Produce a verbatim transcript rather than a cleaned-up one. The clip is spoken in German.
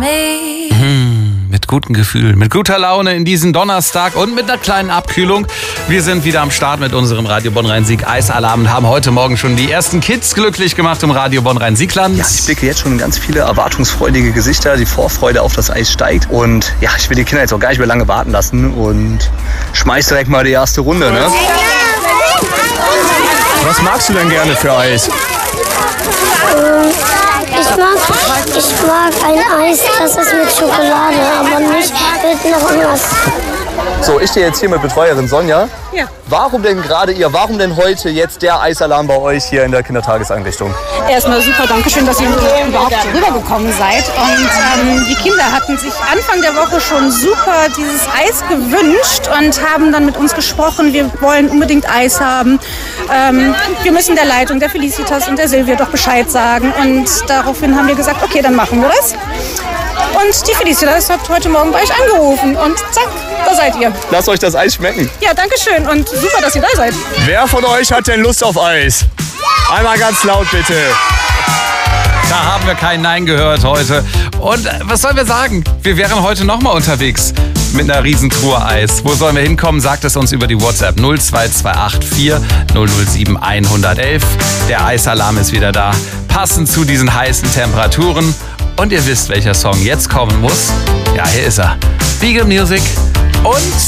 me. Hm, mit gutem Gefühl, mit guter Laune in diesen Donnerstag und mit einer kleinen Abkühlung. Wir sind wieder am Start mit unserem Radio Bonn-Rhein-Sieg Eisalarm und haben heute Morgen schon die ersten Kids glücklich gemacht im Radio Bonn-Rhein-Siegland. Ja, ich blicke jetzt schon in ganz viele erwartungsfreudige Gesichter. Die Vorfreude auf das Eis steigt. Und ja, ich will die Kinder jetzt auch gar nicht mehr lange warten lassen und schmeiß direkt mal die erste Runde, ne? Was magst du denn gerne für Eis? Ich mag, ich mag ein Eis, das ist mit Schokolade, aber nicht mit noch irgendwas. So, ich stehe jetzt hier mit Betreuerin Sonja. Ja. Warum denn gerade ihr, warum denn heute jetzt der Eisalarm bei euch hier in der Kindertageseinrichtung? Erstmal super, danke schön, dass ihr überhaupt rübergekommen seid. Und ähm, die Kinder hatten sich Anfang der Woche schon super dieses Eis gewünscht und haben dann mit uns gesprochen, wir wollen unbedingt Eis haben. Ähm, wir müssen der Leitung, der Felicitas und der Silvia doch Bescheid sagen. Und daraufhin haben wir gesagt, okay, dann machen wir das. Und die Felicitas hat heute Morgen bei euch angerufen und zack, da seid ihr. Lasst euch das Eis schmecken. Ja, danke schön und super, dass ihr da seid. Wer von euch hat denn Lust auf Eis? Einmal ganz laut bitte. Da haben wir kein Nein gehört heute. Und äh, was sollen wir sagen? Wir wären heute nochmal unterwegs mit einer Riesentruhe Eis. Wo sollen wir hinkommen? Sagt es uns über die WhatsApp null zwei zwei acht vier null null sieben eins eins eins. Der Eisalarm ist wieder da, passend zu diesen heißen Temperaturen. Und ihr wisst, welcher Song jetzt kommen muss. Ja, hier ist er. Beagle Music und